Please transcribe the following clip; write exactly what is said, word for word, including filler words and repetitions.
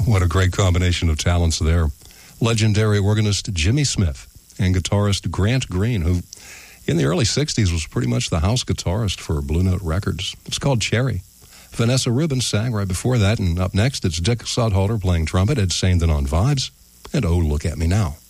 What a great combination of talents there. Legendary organist Jimmy Smith and guitarist Grant Green, who in the early sixties was pretty much the house guitarist for Blue Note Records. It's called Cherry. Vanessa Rubin sang right before that, and up next it's Dick Sudhalter playing trumpet, Ed Saindon on vibes, and Oh, Look at Me Now.